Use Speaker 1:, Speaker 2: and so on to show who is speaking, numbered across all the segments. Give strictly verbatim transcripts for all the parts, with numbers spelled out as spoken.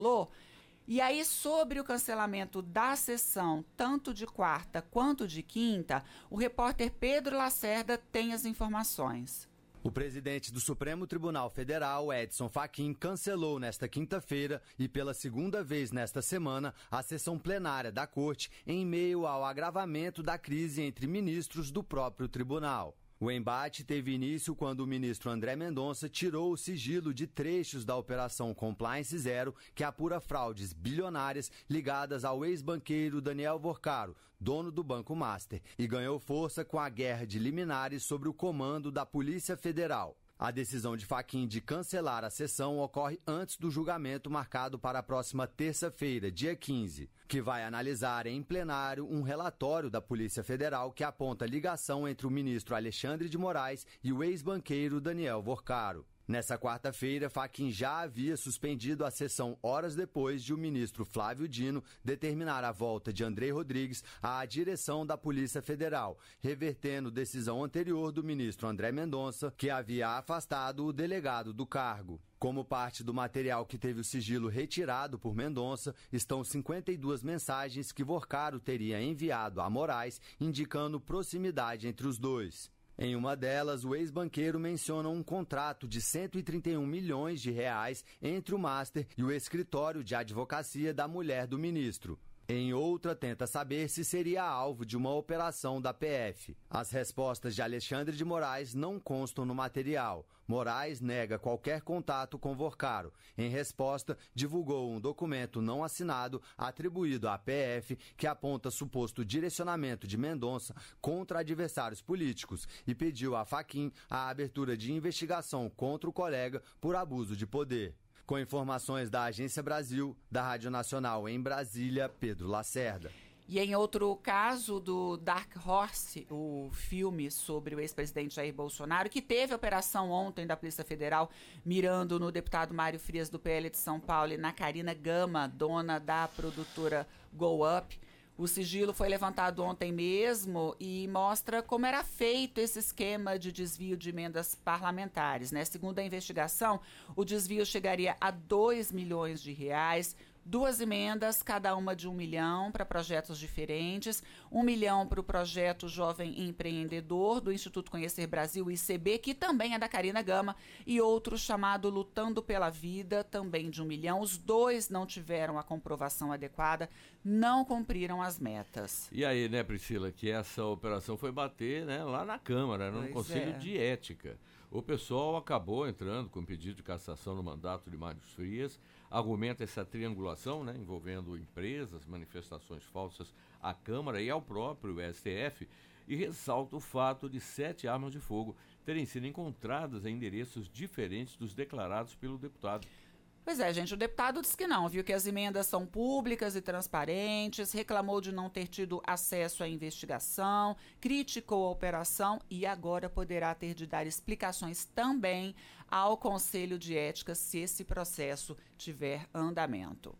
Speaker 1: E aí, sobre o cancelamento da sessão, tanto de quarta quanto de quinta, o repórter Pedro Lacerda tem as informações.
Speaker 2: O presidente do Supremo Tribunal Federal, Edson Fachin, cancelou nesta quinta-feira e pela segunda vez nesta semana a sessão plenária da Corte em meio ao agravamento da crise entre ministros do próprio tribunal. O embate teve início quando o ministro André Mendonça tirou o sigilo de trechos da Operação Compliance Zero, que apura fraudes bilionárias ligadas ao ex-banqueiro Daniel Vorcaro, dono do Banco Master, e ganhou força com a guerra de liminares sobre o comando da Polícia Federal. A decisão de Fachin de cancelar a sessão ocorre antes do julgamento marcado para a próxima terça-feira, dia quinze, que vai analisar em plenário um relatório da Polícia Federal que aponta ligação entre o ministro Alexandre de Moraes e o ex-banqueiro Daniel Vorcaro. Nessa quarta-feira, Fachin já havia suspendido a sessão horas depois de o ministro Flávio Dino determinar a volta de André Rodrigues à direção da Polícia Federal, revertendo decisão anterior do ministro André Mendonça, que havia afastado o delegado do cargo. Como parte do material que teve o sigilo retirado por Mendonça, estão cinquenta e duas mensagens que Vorcaro teria enviado a Moraes, indicando proximidade entre os dois. Em uma delas, o ex-banqueiro menciona um contrato de cento e trinta e um milhões de reais entre o Master e o escritório de advocacia da mulher do ministro. Em outra, tenta saber se seria alvo de uma operação da P F. As respostas de Alexandre de Moraes não constam no material. Moraes nega qualquer contato com Vorcaro. Em resposta, divulgou um documento não assinado atribuído à P F que aponta suposto direcionamento de Mendonça contra adversários políticos e pediu a Fachin a abertura de investigação contra o colega por abuso de poder. Com informações da Agência Brasil, da Rádio Nacional em Brasília, Pedro Lacerda.
Speaker 1: E em outro caso do Dark Horse, o filme sobre o ex-presidente Jair Bolsonaro, que teve operação ontem da Polícia Federal, mirando no deputado Mário Frias do P L de São Paulo e na Karina Gama, dona da produtora Go Up. O sigilo foi levantado ontem mesmo e mostra como era feito esse esquema de desvio de emendas parlamentares, né? Segundo a investigação, o desvio chegaria a dois milhões de reais, duas emendas, cada uma de um milhão para projetos diferentes, um milhão para o projeto Jovem Empreendedor do Instituto Conhecer Brasil, I C B, que também é da Karina Gama, e outro chamado Lutando pela Vida, também de um milhão. Os dois não tiveram a comprovação adequada, não cumpriram as metas.
Speaker 3: E aí, né, Priscila, que essa operação foi bater, né, lá na Câmara, no pois Conselho é. de Ética. O pessoal acabou entrando com pedido de cassação no mandato de Mário Frias, argumenta essa triangulação, né, envolvendo empresas, manifestações falsas à Câmara e ao próprio S T F, e ressalta o fato de sete armas de fogo terem sido encontradas em endereços diferentes dos declarados pelo deputado.
Speaker 1: Pois é, gente, o deputado disse que não, viu que as emendas são públicas e transparentes, reclamou de não ter tido acesso à investigação, criticou a operação e agora poderá ter de dar explicações também ao Conselho de Ética se esse processo tiver andamento.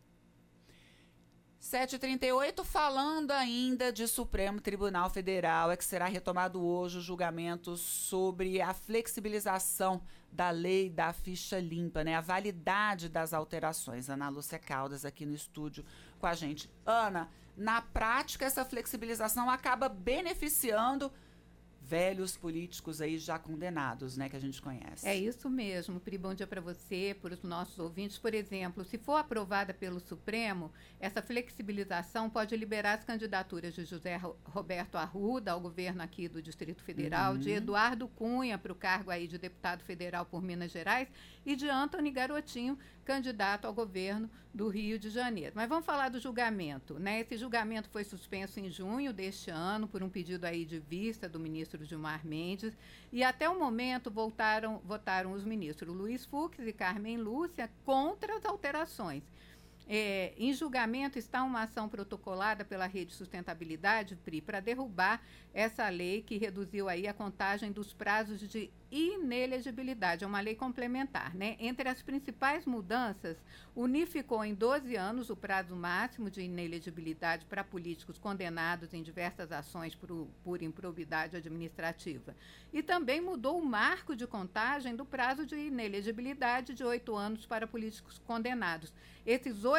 Speaker 1: sete e trinta e oito, falando ainda de Supremo Tribunal Federal, é que será retomado hoje o julgamento sobre a flexibilização da lei da ficha limpa, né? A validade das alterações. Ana Lúcia Caldas aqui no estúdio com a gente. Ana, na prática essa flexibilização acaba beneficiando velhos políticos aí já condenados, né, que a gente conhece.
Speaker 4: É isso mesmo, Pri, bom dia para você, para os nossos ouvintes. Por exemplo, se for aprovada pelo Supremo, essa flexibilização pode liberar as candidaturas de José Roberto Arruda ao governo aqui do Distrito Federal, uhum. de Eduardo Cunha para o cargo aí de deputado federal por Minas Gerais e de Antony Garotinho, candidato ao governo do Rio de Janeiro. Mas vamos falar do julgamento, né? Esse julgamento foi suspenso em junho deste ano por um pedido aí de vista do ministro Gilmar Mendes, e até o momento voltaram, votaram os ministros Luiz Fux e Carmen Lúcia contra as alterações. É, em julgamento está uma ação protocolada pela Rede Sustentabilidade, Pri, para derrubar essa lei que reduziu aí a contagem dos prazos de inelegibilidade. É uma lei complementar, né? Entre as principais mudanças, unificou em doze anos o prazo máximo de inelegibilidade para políticos condenados em diversas ações por, por improbidade administrativa. E também mudou o marco de contagem do prazo de inelegibilidade de oito anos para políticos condenados. Esses oito